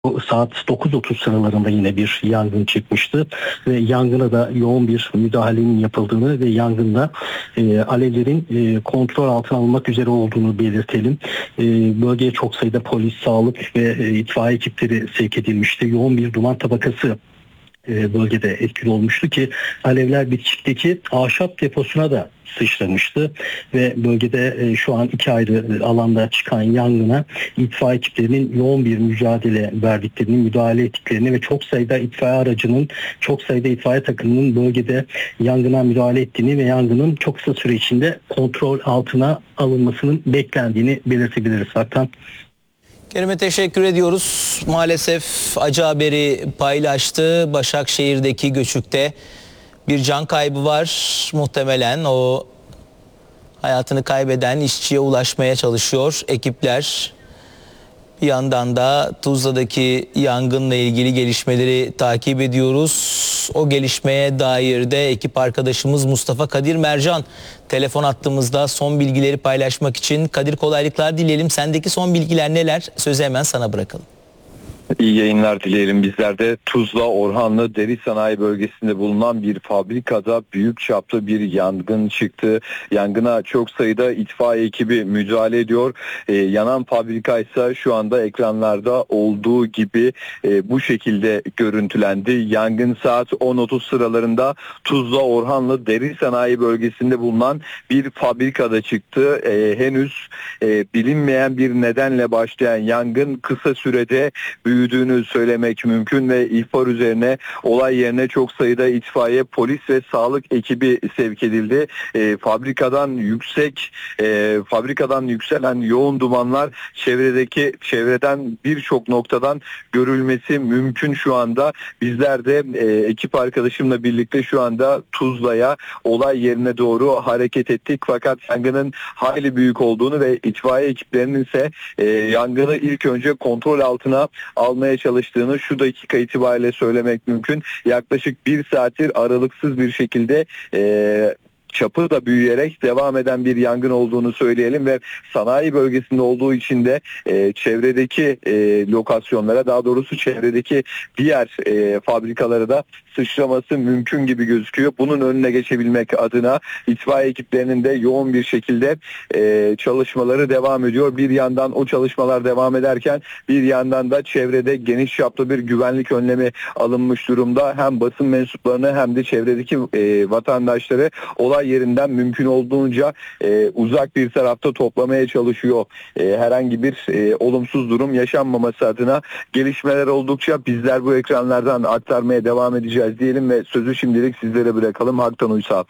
Saat 9.30 sıralarında yine bir yangın çıkmıştı ve yangına da yoğun bir müdahalenin yapıldığını ve yangında alevlerin kontrol altına alınmak üzere olduğunu belirtelim. Bölgeye çok sayıda polis, sağlık ve itfaiye ekipleri sevk edilmişti. Yoğun bir duman tabakası bölgede etkili olmuştu ki alevler bitişikteki ahşap deposuna da sıçramıştı ve bölgede şu an iki ayrı alanda çıkan yangına itfaiye ekiplerinin yoğun bir mücadele verdiklerini, müdahale ettiklerini ve çok sayıda itfaiye aracının, çok sayıda itfaiye takımının bölgede yangına müdahale ettiğini ve yangının çok kısa süre içinde kontrol altına alınmasının beklendiğini belirtebiliriz. Hakan. Kerim'e teşekkür ediyoruz. Maalesef acı haberi paylaştı. Başakşehir'deki göçükte bir can kaybı var. Muhtemelen o hayatını kaybeden işçiye ulaşmaya çalışıyor ekipler. Bir yandan da Tuzla'daki yangınla ilgili gelişmeleri takip ediyoruz. O gelişmeye dair de ekip arkadaşımız Mustafa Kadir Mercan telefon attığımızda son bilgileri paylaşmak için. Kadir, kolaylıklar dileyelim. Sendeki son bilgiler neler? Sözü hemen sana bırakalım. İyi yayınlar dileyelim. Bizler de Tuzla Orhanlı Deri Sanayi Bölgesi'nde bulunan bir fabrikada büyük çaplı bir yangın çıktı. Yangına çok sayıda itfaiye ekibi müdahale ediyor. Yanan fabrika ise şu anda ekranlarda olduğu gibi bu şekilde görüntülendi. Yangın saat 10.30 sıralarında Tuzla Orhanlı Deri Sanayi Bölgesi'nde bulunan bir fabrikada çıktı. Henüz bilinmeyen bir nedenle başlayan yangın kısa sürede büyüdüğünü söylemek mümkün ve ihbar üzerine olay yerine çok sayıda itfaiye, polis ve sağlık ekibi sevk edildi. Fabrikadan yükselen yoğun dumanlar çevreden birçok noktadan görülmesi mümkün şu anda. Bizler de ekip arkadaşımla birlikte şu anda Tuzla'ya, olay yerine doğru hareket ettik. Fakat yangının hayli büyük olduğunu ve itfaiye ekiplerinin ise yangını ilk önce kontrol altına almaya çalıştığını şu dakika itibariyle söylemek mümkün. Yaklaşık bir saattir aralıksız bir şekilde çapı da büyüyerek devam eden bir yangın olduğunu söyleyelim ve sanayi bölgesinde olduğu için de çevredeki lokasyonlara, daha doğrusu çevredeki diğer fabrikalara da sıçraması mümkün gibi gözüküyor. Bunun önüne geçebilmek adına itfaiye ekiplerinin de yoğun bir şekilde çalışmaları devam ediyor. Bir yandan o çalışmalar devam ederken bir yandan da çevrede geniş çaplı bir güvenlik önlemi alınmış durumda. Hem basın mensuplarını hem de çevredeki vatandaşları olay yerinden mümkün olduğunca uzak bir tarafta toplamaya çalışıyor. Herhangi bir olumsuz durum yaşanmaması adına gelişmeler oldukça bizler bu ekranlardan aktarmaya devam edeceğiz diyelim ve sözü şimdilik sizlere bırakalım. Haktan Uysal.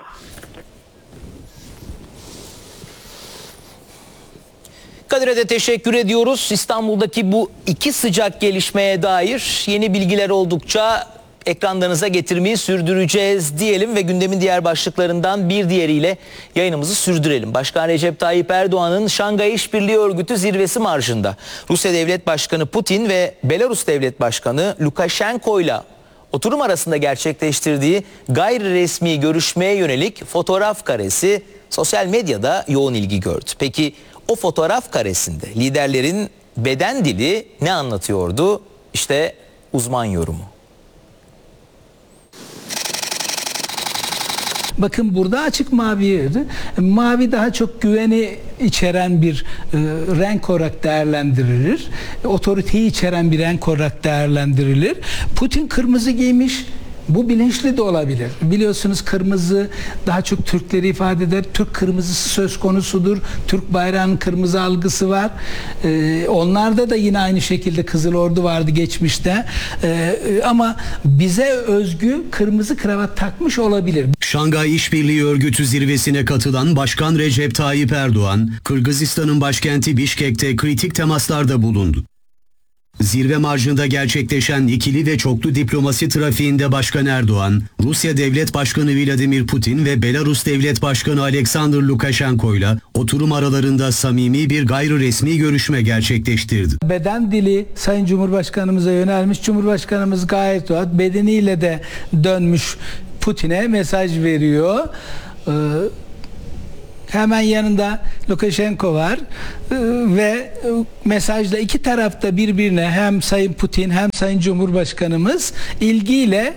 Kadir'e de teşekkür ediyoruz. İstanbul'daki bu iki sıcak gelişmeye dair yeni bilgiler oldukça ekranlarınıza getirmeyi sürdüreceğiz diyelim ve gündemin diğer başlıklarından bir diğeriyle yayınımızı sürdürelim. Başkan Recep Tayyip Erdoğan'ın Şangay İşbirliği Örgütü zirvesi marşında Rusya Devlet Başkanı Putin ve Belarus Devlet Başkanı Lukashenko ile oturum arasında gerçekleştirdiği gayri resmi görüşmeye yönelik fotoğraf karesi sosyal medyada yoğun ilgi gördü. Peki o fotoğraf karesinde liderlerin beden dili ne anlatıyordu? İşte uzman yorumu. Bakın burada açık mavi. Mavi daha çok güveni içeren bir renk olarak değerlendirilir. Otoriteyi içeren bir renk olarak değerlendirilir. Putin kırmızı giymiş. Bu bilinçli de olabilir. Biliyorsunuz kırmızı daha çok Türkleri ifade eder. Türk kırmızısı söz konusudur. Türk bayrağının kırmızı algısı var. Onlarda da yine aynı şekilde Kızıl Ordu vardı geçmişte. Ama bize özgü kırmızı kravat takmış olabilir. Şangay İşbirliği Örgütü zirvesine katılan Başkan Recep Tayyip Erdoğan, Kırgızistan'ın başkenti Bişkek'te kritik temaslarda bulundu. Zirve marjında gerçekleşen ikili ve çoklu diplomasi trafiğinde Başkan Erdoğan, Rusya Devlet Başkanı Vladimir Putin ve Belarus Devlet Başkanı Alexander Lukashenko ile oturum aralarında samimi bir gayri resmi görüşme gerçekleştirdi. Beden dili Sayın Cumhurbaşkanımıza yönelmiş. Cumhurbaşkanımız gayet rahat bedeniyle de dönmüş Putin'e mesaj veriyor. Hemen yanında Lukashenko var ve mesajda iki tarafta birbirine, hem Sayın Putin hem Sayın Cumhurbaşkanımız ilgiyle,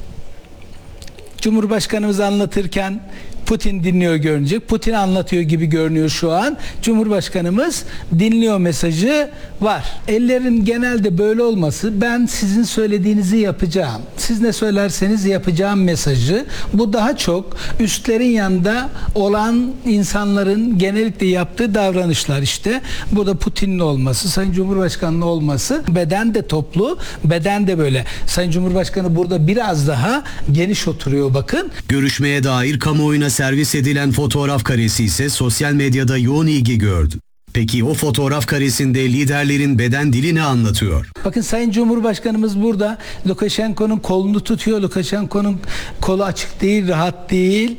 Cumhurbaşkanımız anlatırken Putin dinliyor görünecek. Putin anlatıyor gibi görünüyor şu an. Cumhurbaşkanımız dinliyor mesajı var. Ellerin genelde böyle olması, ben sizin söylediğinizi yapacağım, siz ne söylerseniz yapacağım mesajı. Bu daha çok üstlerin yanında olan insanların genellikle yaptığı davranışlar işte. Burada Putin'in olması, Sayın Cumhurbaşkanı'nın olması, beden de toplu, beden de böyle. Sayın Cumhurbaşkanı burada biraz daha geniş oturuyor bakın. Görüşmeye dair kamuoyuna servis edilen fotoğraf karesi ise sosyal medyada yoğun ilgi gördü. Peki o fotoğraf karesinde liderlerin beden dili ne anlatıyor? Bakın Sayın Cumhurbaşkanımız burada Lukashenko'nun kolunu tutuyor. Lukashenko'nun kolu açık değil, rahat değil.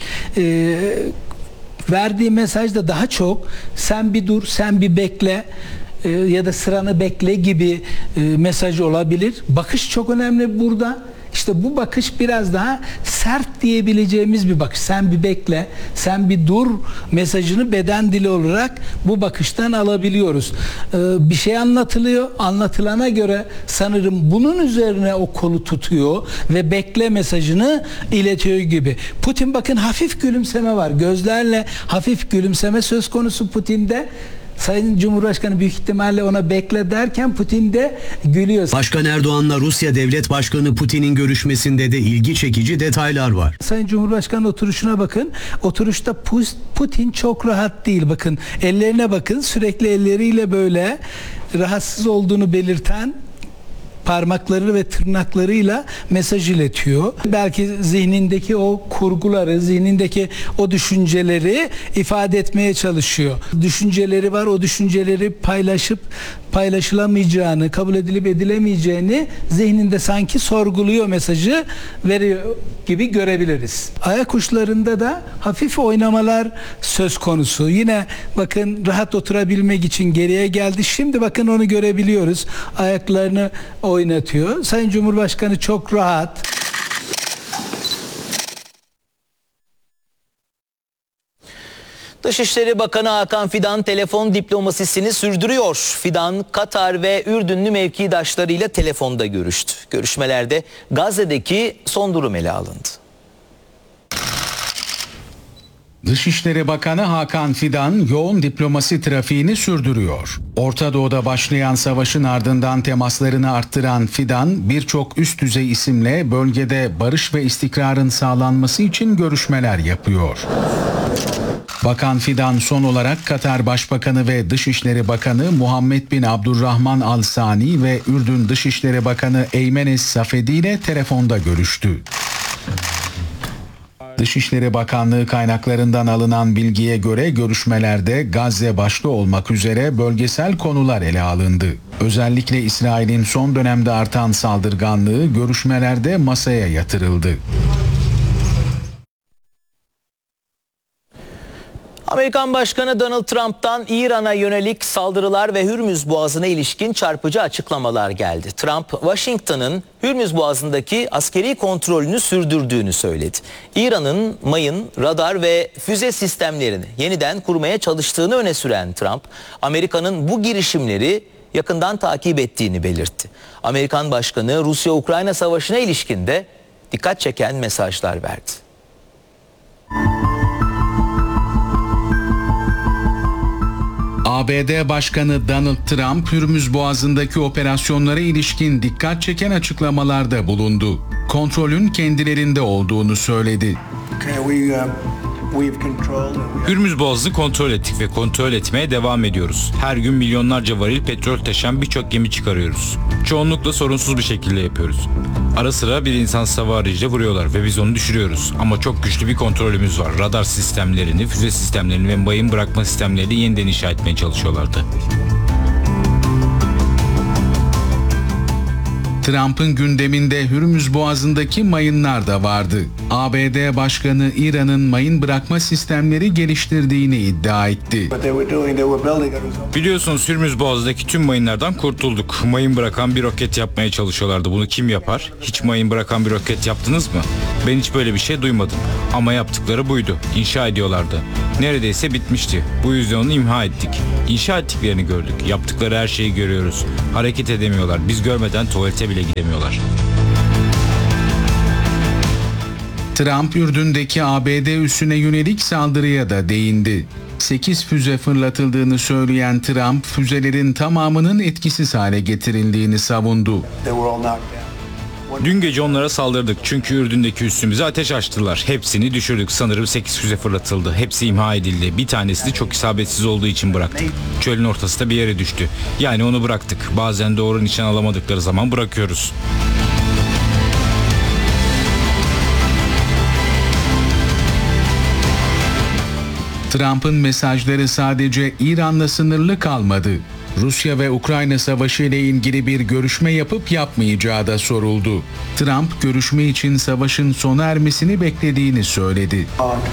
Verdiği mesaj da daha çok sen bir dur, sen bir bekle ya da sıranı bekle gibi mesaj olabilir. Bakış çok önemli burada. İşte bu bakış biraz daha sert diyebileceğimiz bir bakış. Sen bir bekle, sen bir dur mesajını beden dili olarak bu bakıştan alabiliyoruz. Bir şey anlatılıyor, anlatılana göre sanırım bunun üzerine o kolu tutuyor ve bekle mesajını iletiyor gibi. Putin bakın hafif gülümseme var. Gözlerle hafif gülümseme söz konusu Putin'de. Sayın Cumhurbaşkanı büyük ihtimalle ona bekle derken Putin de gülüyor. Başkan Erdoğan'la Rusya Devlet Başkanı Putin'in görüşmesinde de ilgi çekici detaylar var. Sayın Cumhurbaşkanı oturuşuna bakın. Oturuşta Putin çok rahat değil. Bakın ellerine bakın. Sürekli elleriyle böyle rahatsız olduğunu belirten parmakları ve tırnaklarıyla mesaj iletiyor. Belki zihnindeki o kurguları, zihnindeki o düşünceleri ifade etmeye çalışıyor. Düşünceleri var, o düşünceleri paylaşılamayacağını, kabul edilip edilemeyeceğini zihninde sanki sorguluyor, mesajı veriyor gibi görebiliriz. Ayak uçlarında da hafif oynamalar söz konusu. Yine bakın rahat oturabilmek için geriye geldi. Şimdi bakın onu görebiliyoruz. Ayaklarını oynatıyor. Sayın Cumhurbaşkanı çok rahat. Dışişleri Bakanı Hakan Fidan telefon diplomasisini sürdürüyor. Fidan, Katar ve Ürdünlü mevkidaşlarıyla telefonda görüştü. Görüşmelerde Gazze'deki son durum ele alındı. Dışişleri Bakanı Hakan Fidan yoğun diplomasi trafiğini sürdürüyor. Orta Doğu'da başlayan savaşın ardından temaslarını arttıran Fidan birçok üst düzey isimle bölgede barış ve istikrarın sağlanması için görüşmeler yapıyor. Bakan Fidan son olarak Katar Başbakanı ve Dışişleri Bakanı Muhammed bin Abdurrahman Al Sani ve Ürdün Dışişleri Bakanı Eymenes Safedi ile telefonda görüştü. Dışişleri Bakanlığı kaynaklarından alınan bilgiye göre görüşmelerde Gazze başta olmak üzere bölgesel konular ele alındı. Özellikle İsrail'in son dönemde artan saldırganlığı görüşmelerde masaya yatırıldı. Amerikan Başkanı Donald Trump'tan İran'a yönelik saldırılar ve Hürmüz Boğazı'na ilişkin çarpıcı açıklamalar geldi. Trump, Washington'ın Hürmüz Boğazı'ndaki askeri kontrolünü sürdürdüğünü söyledi. İran'ın mayın, radar ve füze sistemlerini yeniden kurmaya çalıştığını öne süren Trump, Amerika'nın bu girişimleri yakından takip ettiğini belirtti. Amerikan Başkanı Rusya-Ukrayna savaşına ilişkin de dikkat çeken mesajlar verdi. ABD Başkanı Donald Trump, Hürmüz Boğazı'ndaki operasyonlara ilişkin dikkat çeken açıklamalarda bulundu. Kontrolün kendilerinde olduğunu söyledi. Hürmüz Boğazı'nı kontrol ettik ve kontrol etmeye devam ediyoruz. Her gün milyonlarca varil petrol taşıyan birçok gemi çıkarıyoruz. Çoğunlukla sorunsuz bir şekilde yapıyoruz. Ara sıra bir insansız hava aracıyla vuruyorlar ve biz onu düşürüyoruz. Ama çok güçlü bir kontrolümüz var. Radar sistemlerini, füze sistemlerini ve mayın bırakma sistemlerini yeniden inşa etmeye çalışıyorlardı. Trump'ın gündeminde Hürmüz Boğazı'ndaki mayınlar da vardı. ABD Başkanı İran'ın mayın bırakma sistemleri geliştirdiğini iddia etti. Biliyorsunuz Hürmüz Boğazı'ndaki tüm mayınlardan kurtulduk. Mayın bırakan bir roket yapmaya çalışıyorlardı. Bunu kim yapar? Hiç mayın bırakan bir roket yaptınız mı? Ben hiç böyle bir şey duymadım. Ama yaptıkları buydu. İnşa ediyorlardı. Neredeyse bitmişti. Bu yüzden onu imha ettik. İnşa ettiklerini gördük. Yaptıkları her şeyi görüyoruz. Hareket edemiyorlar. Biz görmeden tuvalete bile gidemiyorlar. Trump, Ürdün'deki ABD üssüne yönelik saldırıya da değindi. 8 füze fırlatıldığını söyleyen Trump, füzelerin tamamının etkisiz hale getirildiğini savundu. Dün gece onlara saldırdık çünkü Ürdün'deki üssümüze ateş açtılar. Hepsini düşürdük. Sanırım 8 füze fırlatıldı. Hepsi imha edildi. Bir tanesi de çok isabetsiz olduğu için bıraktık. Çölün ortasında bir yere düştü. Yani onu bıraktık. Bazen doğru nişan alamadıkları zaman bırakıyoruz. Trump'ın mesajları sadece İran'la sınırlı kalmadı. Rusya ve Ukrayna savaşı ile ilgili bir görüşme yapıp yapmayacağı da soruldu. Trump, görüşme için savaşın sona ermesini beklediğini söyledi.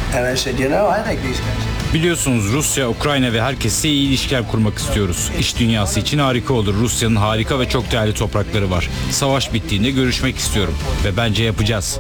Biliyorsunuz Rusya, Ukrayna ve herkesle iyi ilişkiler kurmak istiyoruz. İş dünyası için harika olur. Rusya'nın harika ve çok değerli toprakları var. Savaş bittiğinde görüşmek istiyorum ve bence yapacağız.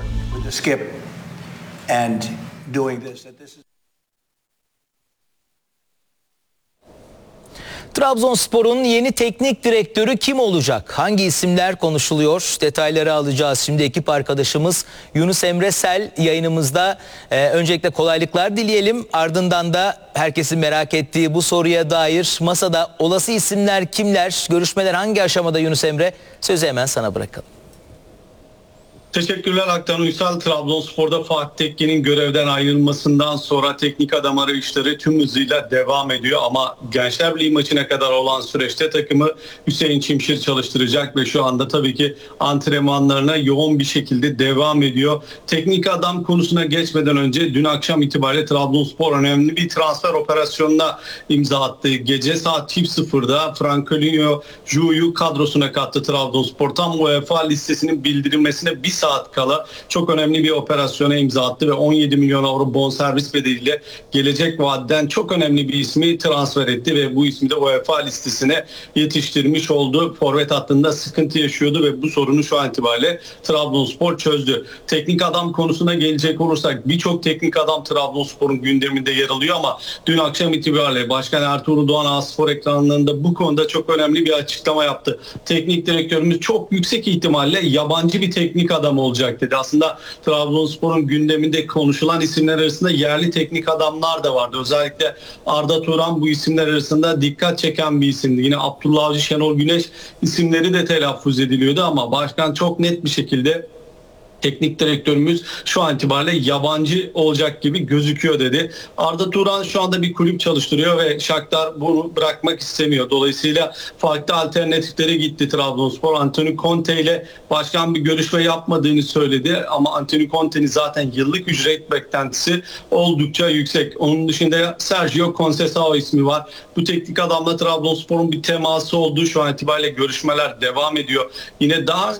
Trabzonspor'un yeni teknik direktörü kim olacak? Hangi isimler konuşuluyor? Detayları alacağız. Şimdi ekip arkadaşımız Yunus Emre Sel yayınımızda. Öncelikle kolaylıklar dileyelim. Ardından da herkesin merak ettiği bu soruya dair masada olası isimler kimler? Görüşmeler hangi aşamada Yunus Emre? Sözü hemen sana bırakalım. Teşekkürler Aktan Uysal. Trabzonspor'da Fatih Tekke'nin görevden ayrılmasından sonra teknik adam arayışları tüm hızıyla devam ediyor. Ama Gençler Birliği maçına kadar olan süreçte takımı Hüseyin Çimşir çalıştıracak ve şu anda tabii ki antrenmanlarına yoğun bir şekilde devam ediyor. Teknik adam konusuna geçmeden önce dün akşam itibariyle Trabzonspor önemli bir transfer operasyonuna imza attı. Gece saat 00'da Francolinho Ju'yu kadrosuna kattı Trabzonspor. Tam UEFA listesinin bildirilmesine bir saat kala çok önemli bir operasyona imza attı ve 17 milyon euro bonservis bedeliyle gelecek vadeden çok önemli bir ismi transfer etti ve bu ismi de UEFA listesine yetiştirmiş oldu. Forvet hattında sıkıntı yaşıyordu ve bu sorunu şu an itibariyle Trabzonspor çözdü. Teknik adam konusuna gelecek olursak birçok teknik adam Trabzonspor'un gündeminde yer alıyor ama dün akşam itibariyle Başkan Ertuğrul Doğan A-Spor ekranlarında bu konuda çok önemli bir açıklama yaptı. Teknik direktörümüz çok yüksek ihtimalle yabancı bir teknik adam olacak dedi. Aslında Trabzonspor'un gündeminde konuşulan isimler arasında yerli teknik adamlar da vardı. Özellikle Arda Turan bu isimler arasında dikkat çeken bir isimdi. Yine Abdullah Avcı, Şenol Güneş isimleri de telaffuz ediliyordu ama başkan çok net bir şekilde teknik direktörümüz şu an itibariyle yabancı olacak gibi gözüküyor dedi. Arda Turan şu anda bir kulüp çalıştırıyor ve Shakhtar bunu bırakmak istemiyor. Dolayısıyla farklı alternatiflere gitti Trabzonspor. Antonio Conte ile başkan bir görüşme yapmadığını söyledi ama Antonio Conte'nin zaten yıllık ücret beklentisi oldukça yüksek. Onun dışında Sergio Conceição ismi var. Bu teknik adamla Trabzonspor'un bir teması olduğu şu an itibariyle görüşmeler devam ediyor. Yine daha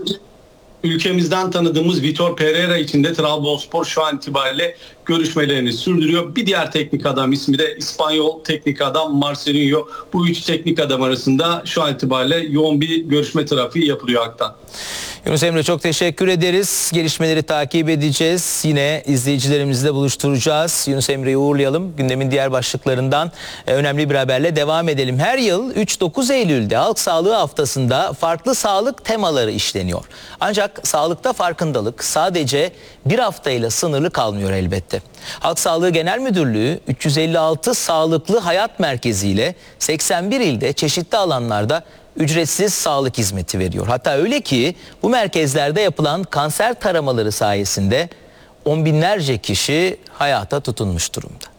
ülkemizden tanıdığımız Vitor Pereira için de Trabzonspor şu an itibariyle görüşmelerini sürdürüyor. Bir diğer teknik adam ismi de İspanyol teknik adam Marcelinho. Bu üç teknik adam arasında şu an itibariyle yoğun bir görüşme trafiği yapılıyor Aktan. Yunus Emre çok teşekkür ederiz. Gelişmeleri takip edeceğiz. Yine izleyicilerimizle buluşturacağız. Yunus Emre'yi uğurlayalım. Gündemin diğer başlıklarından önemli bir haberle devam edelim. Her yıl 3-9 Eylül'de Halk Sağlığı Haftası'nda farklı sağlık temaları işleniyor. Ancak sağlıkta farkındalık sadece bir haftayla sınırlı kalmıyor elbette. Halk Sağlığı Genel Müdürlüğü 356 sağlıklı hayat merkezi ile 81 ilde çeşitli alanlarda ücretsiz sağlık hizmeti veriyor. Hatta öyle ki bu merkezlerde yapılan kanser taramaları sayesinde on binlerce kişi hayata tutunmuş durumda.